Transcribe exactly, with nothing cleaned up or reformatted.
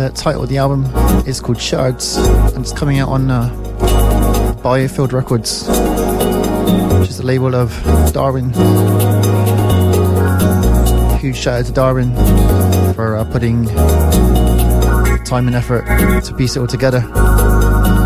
The title of the album is called Shards, and it's coming out on uh, Biofield Records, which is the label of Darwin. Huge shout out to Darwin for uh, putting time and effort to piece it all together.